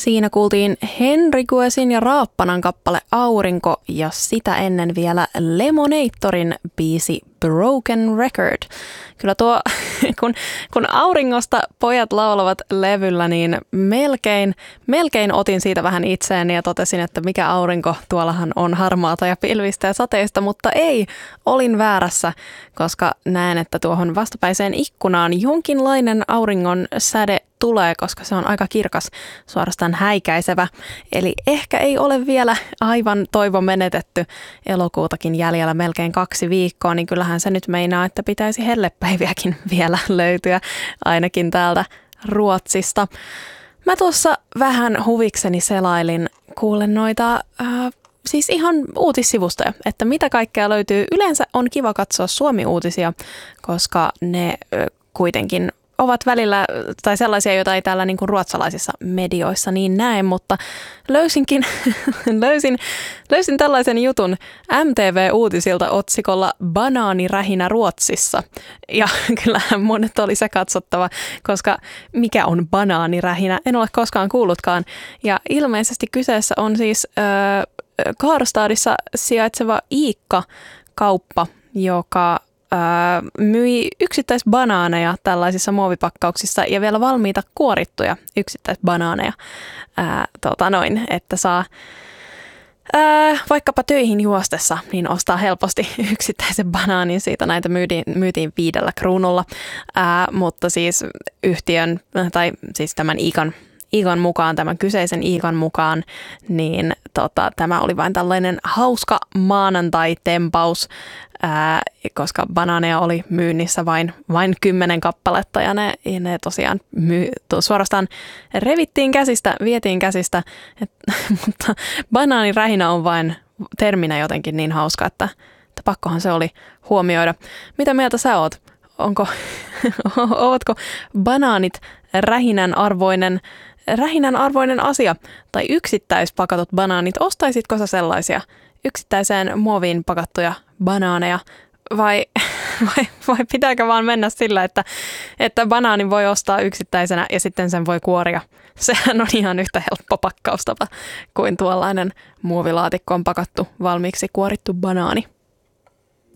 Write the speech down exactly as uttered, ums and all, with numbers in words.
Siinä kuultiin Henry Guesin ja Raappanan kappale Aurinko ja sitä ennen vielä Lemonatorin biisi Broken Record. Kyllä tuo, kun, kun Auringosta pojat laulavat levyllä, niin melkein, melkein otin siitä vähän itseäni ja totesin, että mikä aurinko, tuollahan on harmaata ja pilvistä ja sateista, mutta ei, olin väärässä, koska näen, että tuohon vastapäiseen ikkunaan jonkinlainen auringon säde tulee, koska se on aika kirkas, suorastaan häikäisevä. Eli ehkä ei ole vielä aivan toivo menetetty, elokuutakin jäljellä melkein kaksi viikkoa, niin kyllähän se nyt meinaa, että pitäisi hellepäiviäkin vielä löytyä, ainakin täältä Ruotsista. Mä tuossa vähän huvikseni selailin, kuulen noita äh, siis ihan uutissivustoja, että mitä kaikkea löytyy. Yleensä on kiva katsoa Suomi-uutisia, koska ne äh, kuitenkin ovat välillä, tai sellaisia, joita ei täällä niin kuin ruotsalaisissa medioissa niin näe, mutta löysinkin, löysin, löysin tällaisen jutun M T V-uutisilta otsikolla Banaanirähinä Ruotsissa. Ja kyllähän monet oli se katsottava, koska mikä on banaanirähinä? En ole koskaan kuullutkaan. Ja ilmeisesti kyseessä on siis äh, Karstadissa sijaitseva Iikka-kauppa, joka myi yksittäisbanaaneja tällaisissa muovipakkauksissa ja vielä valmiita kuorittuja yksittäisbanaaneja, ää, tota noin, että saa ää, vaikkapa töihin juostessa, niin ostaa helposti yksittäisen banaanin. Siitä näitä myytiin, myytiin viidellä kruunulla, ää, mutta siis yhtiön, tai siis tämän Iikan Iikan mukaan, tämän kyseisen Iikan mukaan, niin tota, tämä oli vain tällainen hauska maanantai-tempaus, ää, koska banaaneja oli myynnissä vain, vain kymmenen kappaletta ja ne, ja ne tosiaan myy, to, suorastaan revittiin käsistä, vietiin käsistä, et, mutta banaanirähinä on vain terminä jotenkin niin hauska, että, että pakkohan se oli huomioida. Mitä mieltä sä oot? Onko, ootko banaanit rähinän arvoinen Rähinän arvoinen asia tai yksittäispakatut banaanit, ostaisitko sä sellaisia yksittäiseen muoviin pakattuja banaaneja vai, vai, vai pitääkö vaan mennä sillä, että, että banaanin voi ostaa yksittäisenä ja sitten sen voi kuoria? Sehän on ihan yhtä helppo pakkaustapa kuin tuollainen muovilaatikkoon pakattu valmiiksi kuorittu banaani.